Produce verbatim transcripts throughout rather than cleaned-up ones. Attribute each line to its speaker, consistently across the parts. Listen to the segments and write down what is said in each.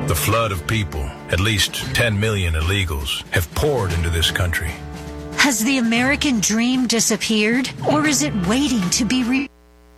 Speaker 1: The flood of people, at least ten million illegals, have poured into this country.
Speaker 2: Has the American dream disappeared, or is it waiting to be re-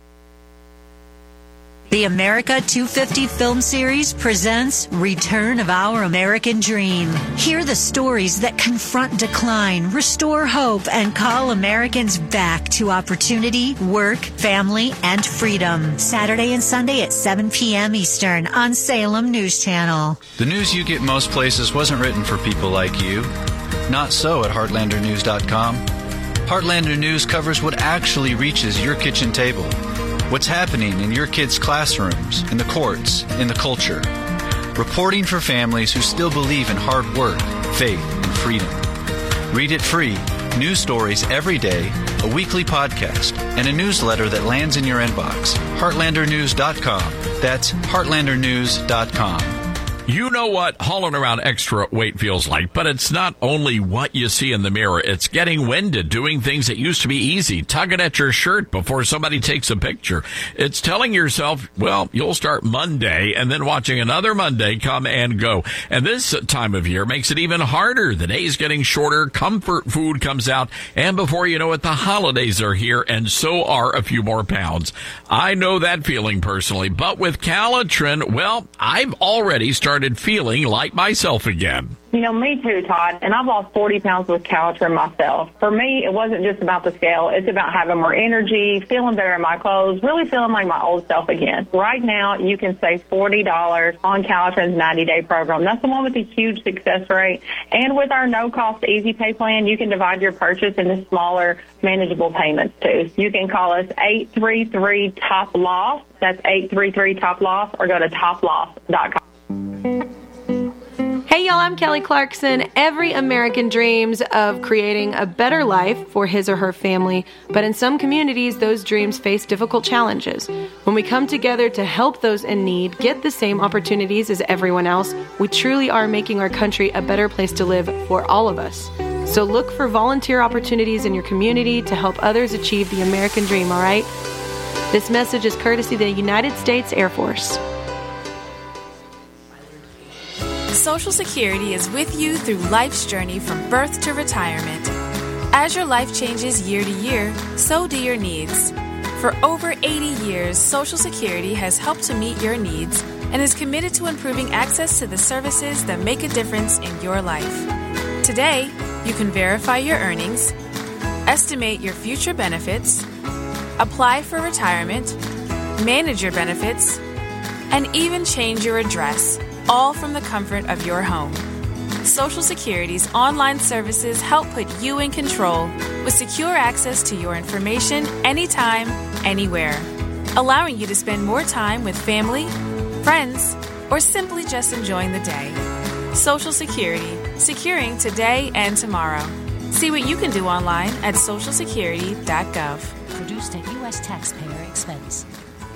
Speaker 2: The America two fifty film series presents Return of Our American Dream. Hear the stories that confront decline, restore hope, and call Americans back to opportunity, work, family, and freedom. Saturday and Sunday at seven p.m. Eastern on Salem News Channel.
Speaker 3: The news you get most places wasn't written for people like you. Not so at heartlander news dot com. Heartlander News covers what actually reaches your kitchen table. What's happening in your kids' classrooms, in the courts, in the culture. Reporting for families who still believe in hard work, faith, and freedom. Read it free. News stories every day, a weekly podcast, and a newsletter that lands in your inbox. heartlander news dot com. That's heartlander news dot com.
Speaker 4: You know what hauling around extra weight feels like, but it's not only what you see in the mirror. It's getting winded, doing things that used to be easy, tugging at your shirt before somebody takes a picture. It's telling yourself, well, you'll start Monday, and then watching another Monday come and go. And this time of year makes it even harder. The day's getting shorter, comfort food comes out, and before you know it, the holidays are here, and so are a few more pounds. I know that feeling personally, but with Calitrin, well, I've already started started feeling like myself again.
Speaker 5: You know, me too, Todd, and I've lost forty pounds with Calitrin myself. For me, it wasn't just about the scale. It's about having more energy, feeling better in my clothes, really feeling like my old self again. Right now, you can save forty dollars on Calitrin's ninety-day program. That's the one with the huge success rate. And with our no-cost Easy Pay plan, you can divide your purchase into smaller, manageable payments, too. You can call us eight three three, T O P, L O S. That's eight three three, T O P, L O S, or go to top loss dot com.
Speaker 6: Hey y'all, I'm Kelly Clarkson. Every American dreams of creating a better life for his or her family, but in some communities, those dreams face difficult challenges. When we come together to help those in need get the same opportunities as everyone else, we truly are making our country a better place to live for all of us. So look for volunteer opportunities in your community to help others achieve the American dream, all right? This message is courtesy of the United States Air Force.
Speaker 7: Social Security is with you through life's journey from birth to retirement. As your life changes year to year, so do your needs. For over eighty years, Social Security has helped to meet your needs and is committed to improving access to the services that make a difference in your life. Today, you can verify your earnings, estimate your future benefits, apply for retirement, manage your benefits, and even change your address, all from the comfort of your home. Social Security's online services help put you in control with secure access to your information anytime, anywhere, allowing you to spend more time with family, friends, or simply just enjoying the day. Social Security, securing today and tomorrow. See what you can do online at social security dot gov.
Speaker 8: Produced at U S taxpayer expense.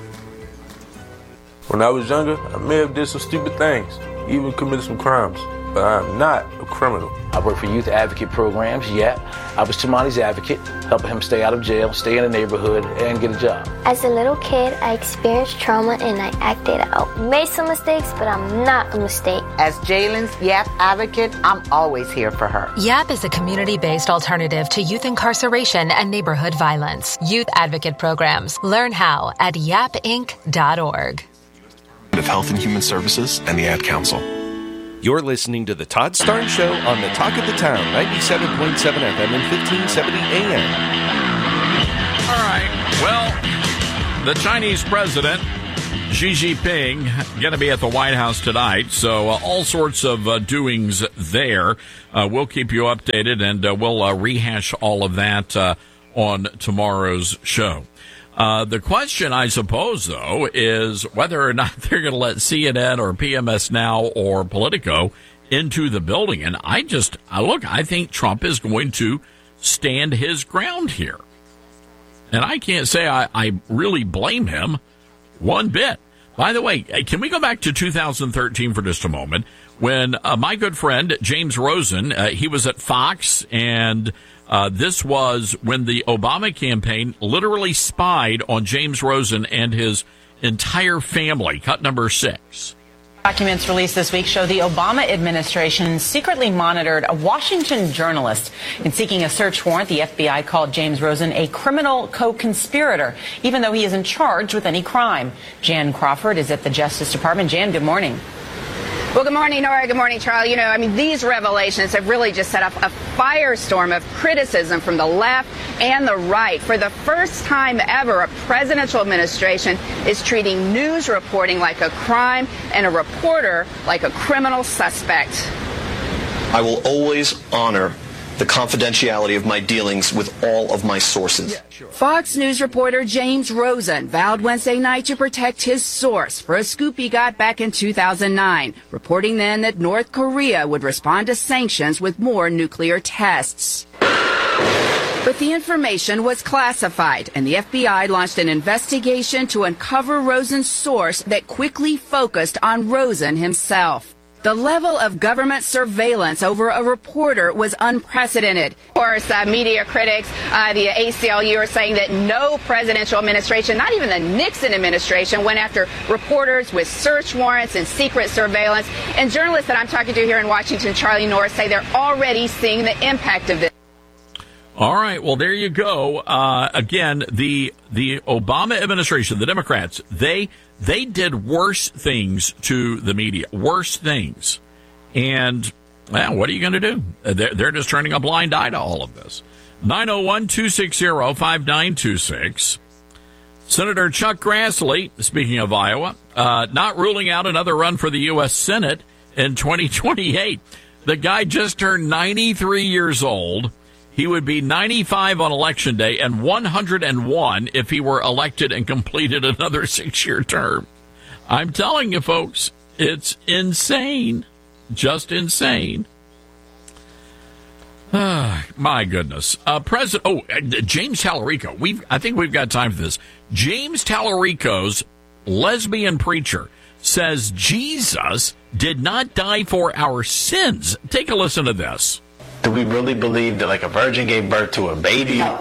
Speaker 9: When I was younger, I may have did some stupid things, even committed some crimes, but I am not a criminal.
Speaker 10: I work for youth advocate programs, yeah. I was Tamani's advocate, helping him stay out of jail, stay in the neighborhood, and get a job.
Speaker 11: As a little kid, I experienced trauma and I acted out. Made some mistakes, but I'm not a mistake.
Speaker 12: As Jalen's YAP advocate, I'm always here for her.
Speaker 13: YAP is a community-based alternative to youth incarceration and neighborhood violence. Youth advocate programs. Learn how at yap inc dot org.
Speaker 14: Of Health and Human Services and the Ad Council.
Speaker 15: You're listening to The Todd Starnes Show on the Talk of the Town, ninety-seven point seven F M and fifteen seventy A M.
Speaker 4: All right. Well, the Chinese president, Xi Jinping, going to be at the White House tonight, so uh, all sorts of uh, doings there. Uh, we'll keep you updated, and uh, we'll uh, rehash all of that uh, on tomorrow's show. Uh, the question, I suppose, though, is whether or not they're going to let C N N or P M S Now or Politico into the building. And I just, I look, I think Trump is going to stand his ground here. And I can't say I, I really blame him one bit. By the way, can we go back to two thousand thirteen for just a moment when uh, my good friend James Rosen, uh, he was at Fox, and Uh, this was when the Obama campaign literally spied on James Rosen and his entire family, cut number six.
Speaker 16: Documents released this week show the Obama administration secretly monitored a Washington journalist. In seeking a search warrant, the F B I called James Rosen a criminal co-conspirator, even though he isn't charged with any crime. Jan Crawford is at the Justice Department. Jan, good morning.
Speaker 17: Well, good morning, Nora. Good morning, Charlie. You know, I mean, these revelations have really just set off a firestorm of criticism from the left and the right. For the first time ever, a presidential administration is treating news reporting like a crime and a reporter like a criminal suspect.
Speaker 18: I will always honor the confidentiality of my dealings with all of my sources.
Speaker 17: Yeah, sure. Fox News reporter James Rosen vowed Wednesday night to protect his source for a scoop he got back in two thousand nine, reporting then that North Korea would respond to sanctions with more nuclear tests. But the information was classified, and the F B I launched an investigation to uncover Rosen's source that quickly focused on Rosen himself. The level of government surveillance over a reporter was unprecedented. Of course, uh, media critics, uh, the A C L U are saying that no presidential administration, not even the Nixon administration, went after reporters with search warrants and secret surveillance. And journalists that I'm talking to here in Washington, Charlie Norris, say they're already seeing the impact of this.
Speaker 4: All right, well, there you go. Uh, again, the the Obama administration, the Democrats, they they did worse things to the media, worse things. And, well, what are you going to do? They're, they're just turning a blind eye to all of this. nine oh one, two six zero, five nine two six. Senator Chuck Grassley, speaking of Iowa, uh, not ruling out another run for the U S Senate in twenty twenty-eight. The guy just turned ninety-three years old. He would be ninety-five on Election Day and one hundred one if he were elected and completed another six-year term. I'm telling you, folks, it's insane. Just insane. Ah, my goodness. Uh, President, oh, uh, James Tallarico. We've, I think we've got time for this. James Tallarico's lesbian preacher says Jesus did not die for our sins. Take a listen to this.
Speaker 19: Do we really believe that, like, a virgin gave birth to a baby?
Speaker 20: No.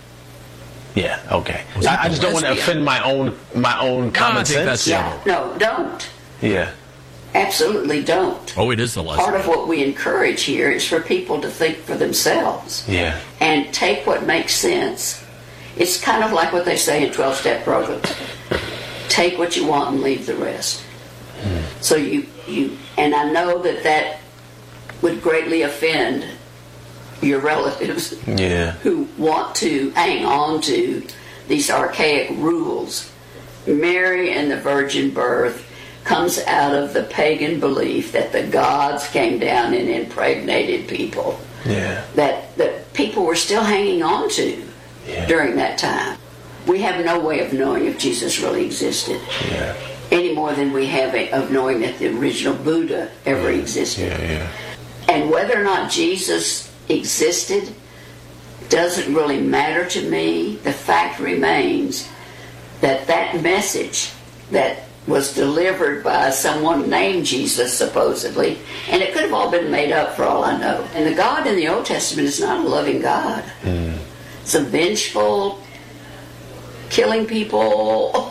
Speaker 19: Yeah, okay. I, I just don't want to offend my own my own common sense.
Speaker 20: Yeah, no, don't.
Speaker 19: Yeah.
Speaker 20: Absolutely don't.
Speaker 4: Oh, it is the lesson.
Speaker 20: Part of what we encourage here is for people to think for themselves.
Speaker 19: Yeah.
Speaker 20: And take what makes sense. It's kind of like what they say in twelve-step programs. Take what you want and leave the rest. Hmm. So you, you, and I know that that would greatly offend your relatives
Speaker 19: yeah.
Speaker 20: who want to hang on to these archaic rules. Mary and the virgin birth comes out of the pagan belief that the gods came down and impregnated people.
Speaker 19: Yeah.
Speaker 20: That, that people were still hanging on to yeah. during that time. We have no way of knowing if Jesus really existed.
Speaker 19: Yeah.
Speaker 20: Any more than we have a, of knowing that the original Buddha ever
Speaker 19: yeah.
Speaker 20: existed.
Speaker 19: Yeah, yeah.
Speaker 20: And whether or not Jesus existed doesn't really matter to me. The fact remains that that message that was delivered by someone named Jesus, supposedly, and it could have all been made up for all I know. And the God in the Old Testament is not a loving God.
Speaker 19: Mm.
Speaker 20: It's a vengeful, killing people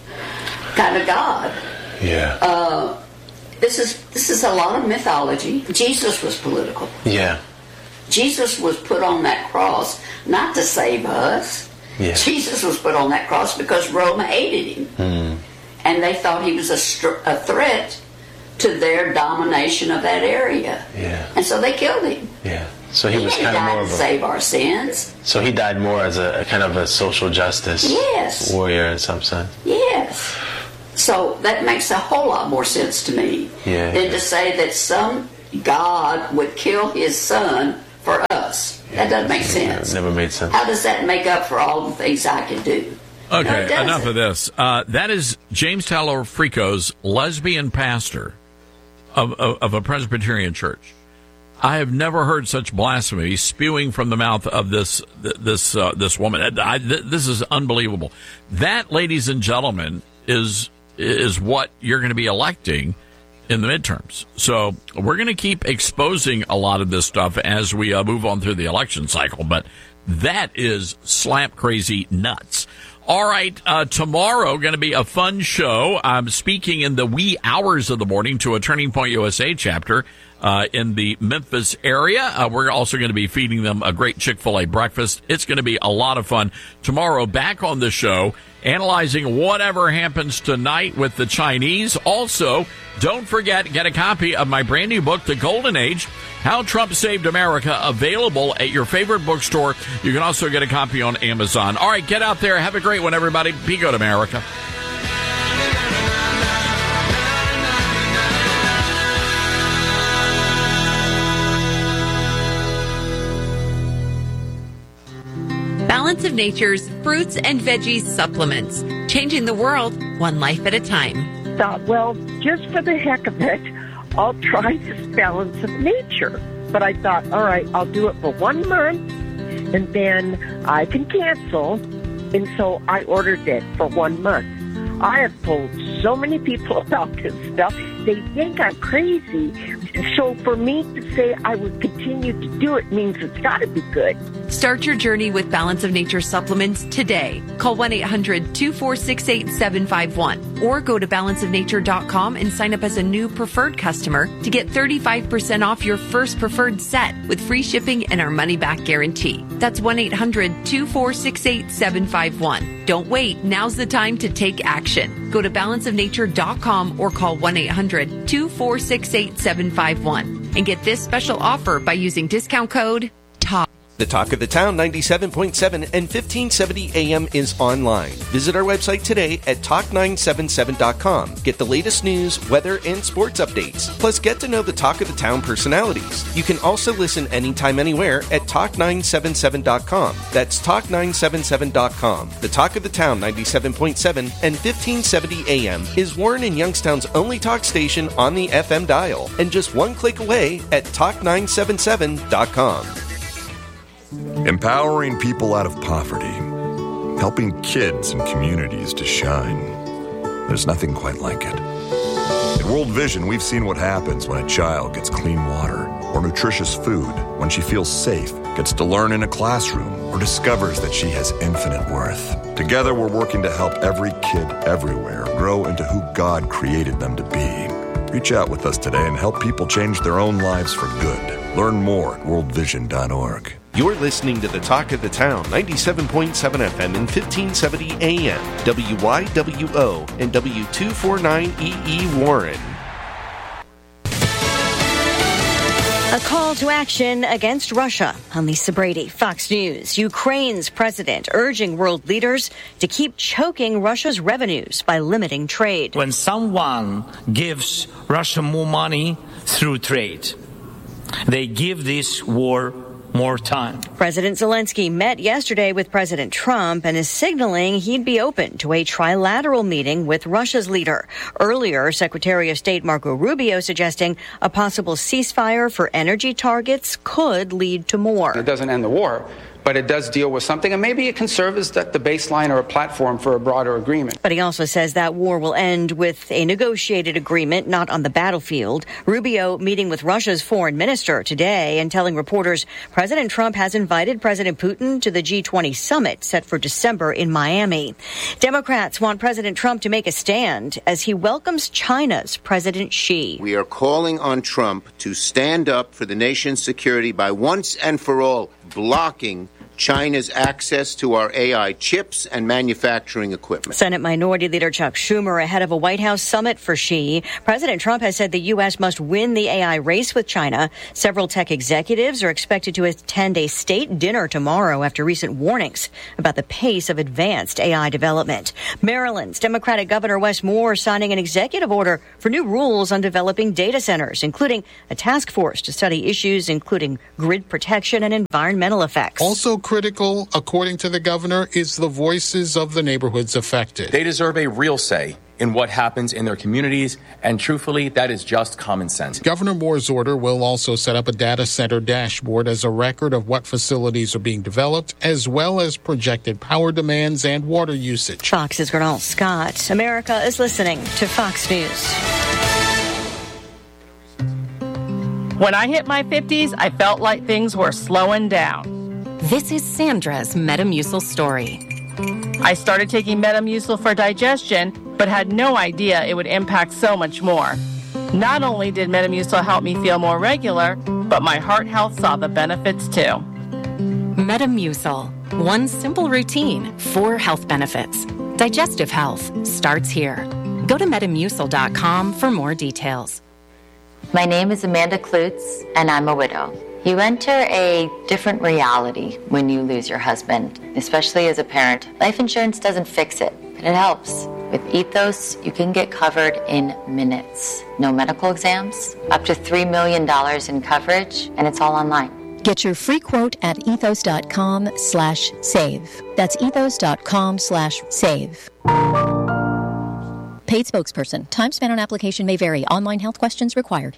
Speaker 20: kind of God.
Speaker 19: Yeah.
Speaker 20: Uh, This is this is a lot of mythology. Jesus was political.
Speaker 19: Yeah.
Speaker 20: Jesus was put on that cross not to save us.
Speaker 19: Yeah.
Speaker 20: Jesus was put on that cross because Rome hated him.
Speaker 19: Mm.
Speaker 20: And they thought he was a, str- a threat to their domination of that area.
Speaker 19: Yeah.
Speaker 20: And so they killed him.
Speaker 19: Yeah. So he,
Speaker 20: he
Speaker 19: was kind of more of a...
Speaker 20: to save our sins.
Speaker 19: So he died more as a, a kind of a social justice
Speaker 20: yes.
Speaker 19: warrior in some sense.
Speaker 20: Yes. So that makes a whole lot more sense to me
Speaker 19: yeah,
Speaker 20: than
Speaker 19: yeah.
Speaker 20: to say that some God would kill his son for us.
Speaker 19: Yeah.
Speaker 20: That doesn't make sense.
Speaker 19: It never made sense.
Speaker 20: How does that make up for all the things I can do?
Speaker 4: Okay,
Speaker 20: no,
Speaker 4: enough of this. Uh, that is James Tallarico's lesbian pastor of, of, of a Presbyterian church. I have never heard such blasphemy spewing from the mouth of this this uh, this woman. I, this is unbelievable. That, ladies and gentlemen, is is what you're going to be electing in the midterms. So we're going to keep exposing a lot of this stuff as we uh, move on through the election cycle. But that is slap crazy nuts. All right, uh, tomorrow going to be a fun show. I'm speaking in the wee hours of the morning to a Turning Point U S A chapter uh, in the Memphis area. Uh, we're also going to be feeding them a great Chick-fil-A breakfast. It's going to be a lot of fun. Tomorrow, back on the show, analyzing whatever happens tonight with the Chinese. Also, don't forget, get a copy of my brand new book, The Golden Age, How Trump Saved America, available at your favorite bookstore. You can also get a copy on Amazon. All right, get out there. Have a great one, everybody. Be good, America.
Speaker 21: Balance of Nature's fruits and veggies supplements, changing the world one life at a time.
Speaker 22: Thought, well, just for the heck of it, I'll try this Balance of Nature. But I thought, all right, I'll do it for one month, and then I can cancel. And so I ordered it for one month. I have told so many people about this stuff. They think I'm crazy. So for me to say I would continue to do it means it's got to be good.
Speaker 21: Start your journey with Balance of Nature supplements today. Call one eight hundred two four six eight seven five one or go to balance of nature dot com and sign up as a new preferred customer to get thirty-five percent off your first preferred set with free shipping and our money-back guarantee. That's one eight hundred two four six eight seven five one. Don't wait. Now's the time to take action. Go to balance of nature dot com or call one eight hundred two four six eight seven five one and get this special offer by using discount code TALK.
Speaker 15: The Talk of the Town ninety-seven point seven and fifteen seventy A M is online. Visit our website today at talk nine seven seven dot com. Get the latest news, weather, and sports updates. Plus, get to know the Talk of the Town personalities. You can also listen anytime, anywhere at talk nine seven seven dot com. That's talk nine seven seven dot com. The Talk of the Town ninety-seven point seven and fifteen seventy A M is Warren and Youngstown's only talk station on the F M dial, and just one click away at talk nine seven seven dot com.
Speaker 23: Empowering people out of poverty, helping kids and communities to shine. There's nothing quite like it. At World Vision, we've seen what happens when a child gets clean water or nutritious food, when she feels safe, gets to learn in a classroom, or discovers that she has infinite worth. Together, we're working to help every kid everywhere grow into who God created them to be. Reach out with us today and help people change their own lives for good. Learn more at world vision dot org.
Speaker 15: You're listening to the Talk of the Town, ninety-seven point seven F M and fifteen seventy A M, W Y W O and W two forty-nine E E Warren.
Speaker 24: A call to action against Russia. I'm Lisa Brady, Fox News. Ukraine's president urging world leaders to keep choking Russia's revenues by limiting trade.
Speaker 25: When someone gives Russia more money through trade, they give this war more time.
Speaker 24: President Zelensky met yesterday with President Trump and is signaling he'd be open to a trilateral meeting with Russia's leader. Earlier, Secretary of State Marco Rubio suggesting a possible ceasefire for energy targets could lead to more.
Speaker 26: It doesn't end the war, but it does deal with something, and maybe it can serve as the baseline or a platform for a broader agreement.
Speaker 24: But he also says that war will end with a negotiated agreement, not on the battlefield. Rubio meeting with Russia's foreign minister today and telling reporters President Trump has invited President Putin to the G twenty summit set for December in Miami. Democrats want President Trump to make a stand as he welcomes China's President Xi.
Speaker 27: We are calling on Trump to stand up for the nation's security by once and for all blocking China's access to our A I chips and manufacturing equipment.
Speaker 24: Senate Minority Leader Chuck Schumer ahead of a White House summit for Xi. President Trump has said the U S must win the A I race with China. Several tech executives are expected to attend a state dinner tomorrow after recent warnings about the pace of advanced A I development. Maryland's Democratic Governor Wes Moore signing an executive order for new rules on developing data centers, including a task force to study issues including grid protection and environmental effects.
Speaker 28: Also critical, according to the governor, is the voices of the neighborhoods affected.
Speaker 29: They deserve a real say in what happens in their communities, and truthfully, that is just common sense.
Speaker 28: Governor Moore's order will also set up a data center dashboard as a record of what facilities are being developed, as well as projected power demands and water usage.
Speaker 24: Fox's Gernal Scott. America is listening to Fox News.
Speaker 30: When I hit my fifties, I felt like things were slowing down.
Speaker 31: This is Sandra's Metamucil story.
Speaker 30: I started taking Metamucil for digestion, but had no idea it would impact so much more. Not only did Metamucil help me feel more regular, but my heart health saw the benefits too.
Speaker 1: Metamucil. One simple routine, four health benefits. Digestive health starts here. Go to metamucil dot com for more details.
Speaker 2: My name is Amanda Klutz, and I'm a widow. You enter a different reality when you lose your husband, especially as a parent. Life insurance doesn't fix it, but it helps. With Ethos, you can get covered in minutes. No medical exams, up to three million dollars in coverage, and it's all online.
Speaker 3: Get your free quote at ethos dot com slash save. That's ethos dot com slash save. Paid spokesperson. Time spent on application may vary. Online health questions required.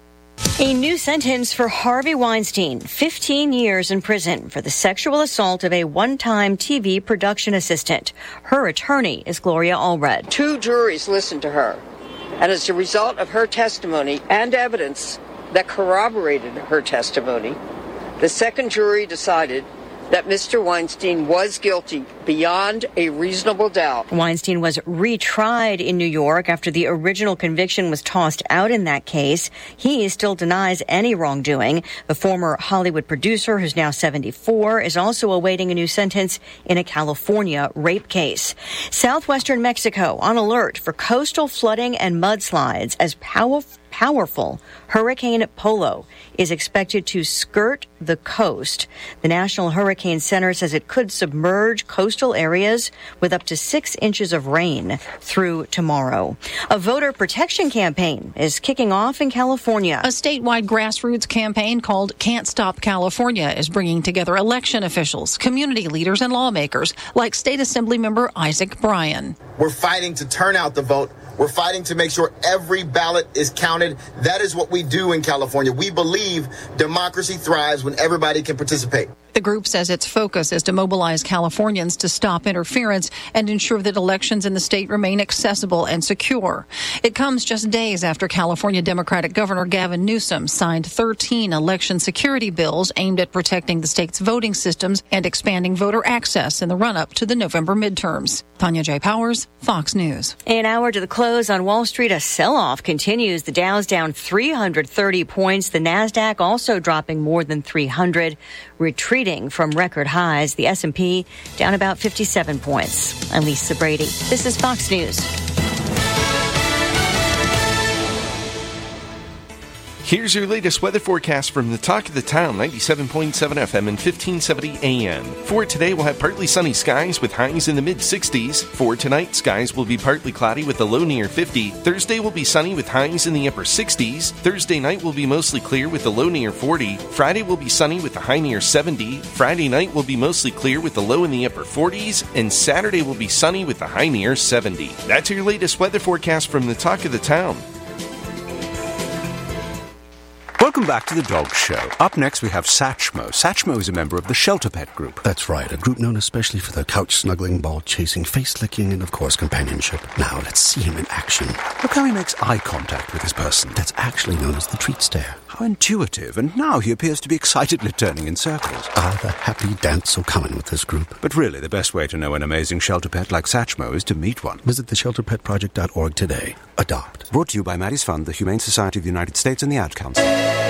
Speaker 24: A new sentence for Harvey Weinstein, fifteen years in prison for the sexual assault of a one-time T V production assistant. Her attorney is Gloria Allred.
Speaker 5: Two juries listened to her, and as a result of her testimony and evidence that corroborated her testimony, the second jury decided that Mister Weinstein was guilty beyond a reasonable doubt.
Speaker 24: Weinstein was retried in New York after the original conviction was tossed out in that case. He still denies any wrongdoing. The former Hollywood producer, who's now seventy-four, is also awaiting a new sentence in a California rape case. Southwestern Mexico on alert for coastal flooding and mudslides as powerful Powerful Hurricane Polo is expected to skirt the coast. The National Hurricane Center says it could submerge coastal areas with up to six inches of rain through tomorrow. A voter protection campaign is kicking off in California.
Speaker 6: A statewide grassroots campaign called Can't Stop California is bringing together election officials, community leaders, and lawmakers like State Assembly member Isaac Bryan.
Speaker 7: We're fighting to turn out the vote. We're fighting to make sure every ballot is counted. That is what we do in California. We believe democracy thrives when everybody can participate.
Speaker 6: The group says its focus is to mobilize Californians to stop interference and ensure that elections in the state remain accessible and secure. It comes just days after California Democratic Governor Gavin Newsom signed thirteen election security bills aimed at protecting the state's voting systems and expanding voter access in the run-up to the November midterms. Tanya J. Powers, Fox News.
Speaker 24: An hour to the close on Wall Street, a sell-off continues. The Dow's down three hundred thirty points. The Nasdaq also dropping more than three hundred, retreating from record highs. The S and P down about fifty-seven points. I'm Lisa Brady. This is Fox News.
Speaker 15: Here's your latest weather forecast from the Talk of the Town, ninety-seven point seven F M and fifteen seventy A M. For today, we'll have partly sunny skies with highs in the mid-sixties. For tonight, skies will be partly cloudy with a low near fifty. Thursday will be sunny with highs in the upper sixties. Thursday night will be mostly clear with a low near forty. Friday will be sunny with a high near seventy. Friday night will be mostly clear with a low in the upper forties. And Saturday will be sunny with a high near seventy. That's your latest weather forecast from the Talk of the Town.
Speaker 8: Welcome back to the Dog Show. Up next, we have Satchmo. Satchmo is a member of the Shelter Pet Group.
Speaker 9: That's right, a group known especially for their couch-snuggling, ball-chasing, face-licking, and, of course, companionship. Now, let's see him in action.
Speaker 8: Look how he makes eye contact with his person.
Speaker 9: That's actually known as the treat stare.
Speaker 8: How intuitive, and now he appears to be excitedly turning in circles.
Speaker 9: Ah, the happy dance so common with this group.
Speaker 8: But really, the best way to know an amazing shelter pet like Satchmo is to meet one.
Speaker 9: Visit the shelter pet project dot org today. Adopt.
Speaker 8: Brought to you by Maddie's Fund, the Humane Society of the United States, and the Ad Council.